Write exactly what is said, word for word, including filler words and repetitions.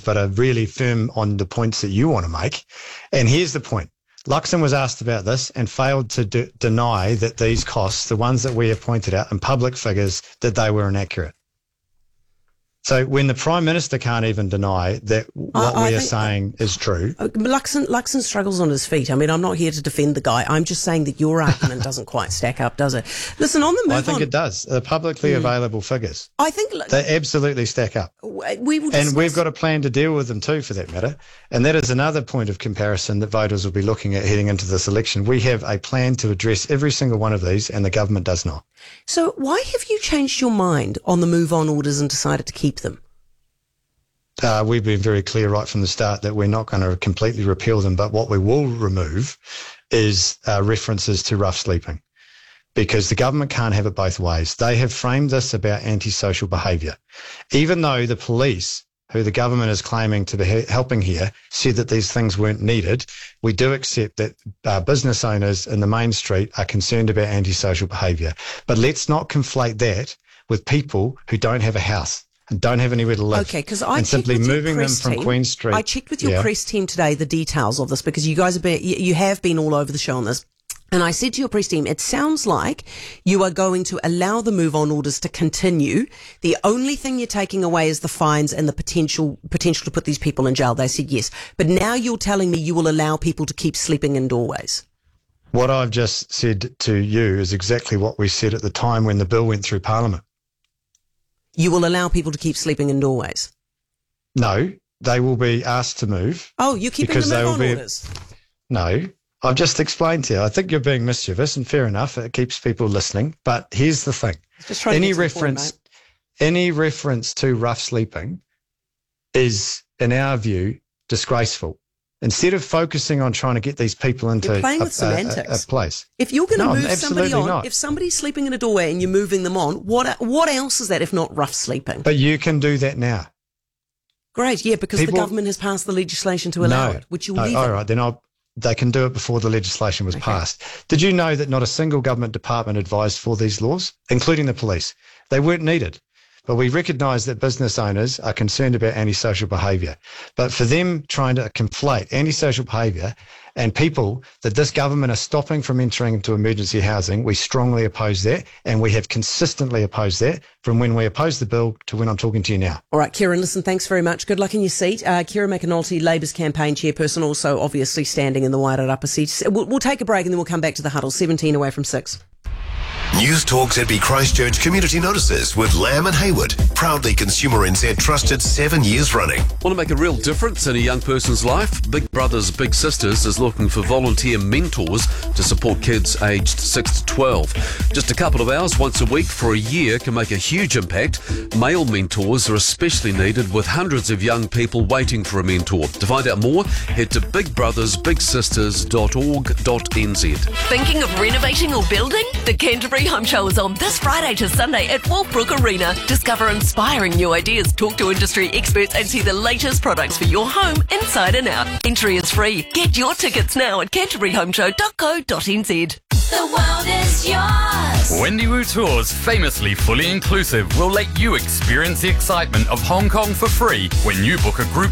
but are really firm on the points that you want to make. And here's the point. Luxon was asked about this and failed to de- deny that these costs, the ones that we have pointed out in public figures, that they were inaccurate. So when the Prime Minister can't even deny that what I, I we are saying is true. Luxon, Luxon struggles on his feet. I mean, I'm not here to defend the guy. I'm just saying that your argument doesn't quite stack up, does it? Listen, on the move I think on, it does. The publicly mm. available figures. I think they absolutely stack up. We will and we've got a plan to deal with them too, for that matter. And that is another point of comparison that voters will be looking at heading into this election. We have a plan to address every single one of these, and the government does not. So why have you changed your mind on the move on orders and decided to keep them? Uh, we've been very clear right from the start that we're not going to completely repeal them, but what we will remove is uh, references to rough sleeping, because the government can't have it both ways. They have framed this about antisocial behaviour. Even though the police, who the government is claiming to be helping here, said that these things weren't needed, we do accept that uh, business owners in the main street are concerned about antisocial behaviour. But let's not conflate that with people who don't have a house and don't have anywhere to live. Okay, because I and simply with moving them from team, Queen Street. I checked with your yeah. press team today the details of this, because you guys have been, you, you have been all over the show on this. And I said to your press team, it sounds like you are going to allow the move on orders to continue. The only thing you're taking away is the fines and the potential potential to put these people in jail. They said yes. But now you're telling me you will allow people to keep sleeping in doorways. What I've just said to you is exactly what we said at the time when the bill went through Parliament. You will allow people to keep sleeping in doorways? No, they will be asked to move. Oh, you're keeping the move on be, orders? No, I've just explained to you. I think you're being mischievous, and fair enough, it keeps people listening. But here's the thing. Just any reference, point, any reference to rough sleeping is, in our view, disgraceful. Instead of focusing on trying to get these people into you're playing a, with semantics. A, a, a place. If you're going to no, move somebody on, not. if somebody's sleeping in a doorway and you're moving them on, what what else is that if not rough sleeping? But you can do that now. Great, yeah, because people, the government has passed the legislation to allow no, it, which you'll no, leave all it. right, then I'll, they can do it before the legislation was okay. passed. Did you know that not a single government department advised for these laws, including the police? They weren't needed. But we recognise that business owners are concerned about antisocial behaviour. But for them trying to conflate antisocial behaviour and people that this government are stopping from entering into emergency housing, we strongly oppose that, and we have consistently opposed that from when we opposed the bill to when I'm talking to you now. All right, Kieran, listen, thanks very much. Good luck in your seat. Uh, Kieran McAnulty, Labour's campaign chairperson, also obviously standing in the Wairarapa seat. We'll, we'll take a break and then we'll come back to the huddle, seventeen away from six. News Talk Z B Christchurch Community Notices with Lamb and Hayward. Proudly Consumer N Z trusted seven years running. Want to make a real difference in a young person's life? Big Brothers Big Sisters is looking for volunteer mentors to support kids aged six to twelve. Just a couple of hours once a week for a year can make a huge impact. Male mentors are especially needed, with hundreds of young people waiting for a mentor. To find out more, head to big brothers big sisters dot org dot n z. Thinking of renovating or building? The Canterbury Home Show is on this Friday to Sunday at Wolfbrook Arena. Discover inspiring new ideas, talk to industry experts and see the latest products for your home inside and out. Entry is free. Get your tickets now at canterbury home show dot co dot n z. The world is yours. Wendy Wu Tours, famously fully inclusive, will let you experience the excitement of Hong Kong for free when you book a group